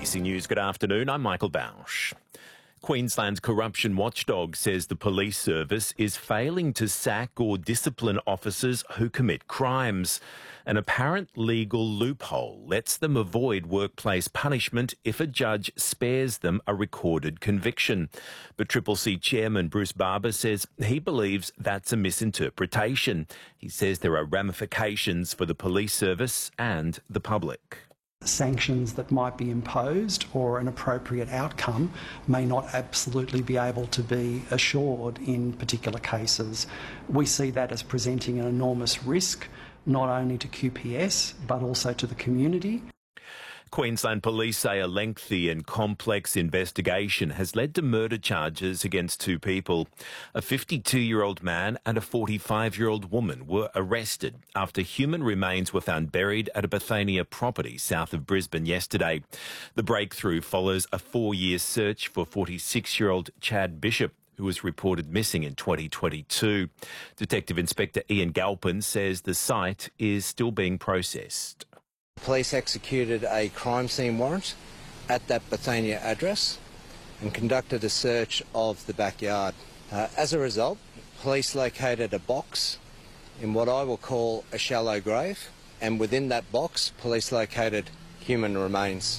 ABC News, good afternoon. I'm Michael Bausch. Queensland's corruption watchdog says the police service is failing to sack or discipline officers who commit crimes. An apparent legal loophole lets them avoid workplace punishment if a judge spares them a recorded conviction. But Triple C Chairman Bruce Barber says he believes that's a misinterpretation. He says there are ramifications for the police service and the public. Sanctions that might be imposed or an appropriate outcome may not absolutely be able to be assured in particular cases. We see that as presenting an enormous risk, not only to QPS but also to the community. Queensland Police say a lengthy and complex investigation has led to murder charges against two people. A 52-year-old man and a 45-year-old woman were arrested after human remains were found buried at a Bethania property south of Brisbane yesterday. The breakthrough follows a 4-year search for 46-year-old Chad Bishop, who was reported missing in 2022. Detective Inspector Ian Galpin says the site is still being processed. Police executed a crime scene warrant at that Bethania address and conducted a search of the backyard. As a result, police located a box in what I will call a shallow grave, and within that box, police located human remains.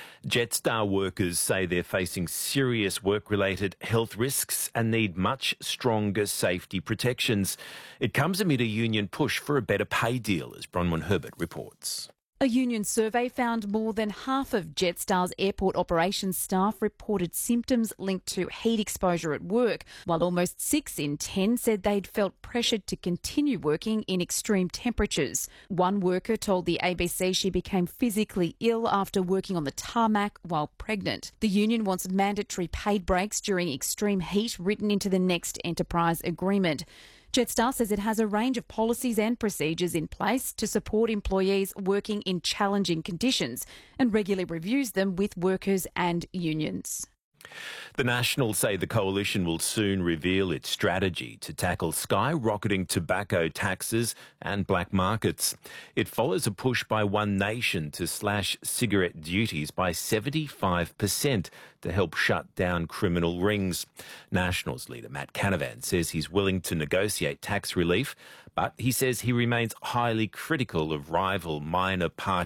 Jetstar workers say they're facing serious work-related health risks and need much stronger safety protections. It comes amid a union push for a better pay deal, as Bronwyn Herbert reports. A union survey found more than half of Jetstar's airport operations staff reported symptoms linked to heat exposure at work, while almost 6 in 10 said they'd felt pressured to continue working in extreme temperatures. One worker told the ABC she became physically ill after working on the tarmac while pregnant. The union wants mandatory paid breaks during extreme heat written into the next enterprise agreement. Jetstar says it has a range of policies and procedures in place to support employees working in challenging conditions and regularly reviews them with workers and unions. The Nationals say the coalition will soon reveal its strategy to tackle skyrocketing tobacco taxes and black markets. It follows a push by One Nation to slash cigarette duties by 75% to help shut down criminal rings. Nationals leader Matt Canavan says he's willing to negotiate tax relief, but he says he remains highly critical of rival minor party